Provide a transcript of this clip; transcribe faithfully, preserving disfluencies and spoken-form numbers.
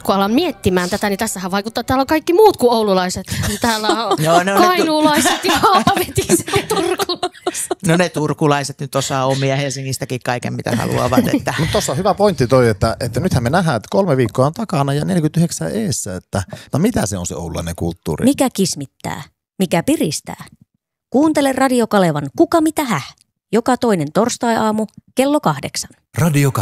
kun alan miettimään tätä, niin tässähän vaikuttaa, että täällä on kaikki muut kuin oululaiset. Täällä on no, no, kainuulaiset ja haavetiset ja turkulaiset. No ne turkulaiset nyt osaa omia Helsingistäkin kaiken, mitä haluavat. Että. Mutta tuossa on hyvä pointti toi, että, että nythän me nähdään, että kolme viikkoa on takana ja neljäkymmentäyhdeksän eessä. Että, no mitä se on se oululainen kulttuuri? Mikä kismittää? Mikä piristää? Kuuntele Radio Kalevan Kuka mitä häh? Joka toinen torstai-aamu kello kahdeksan. Radio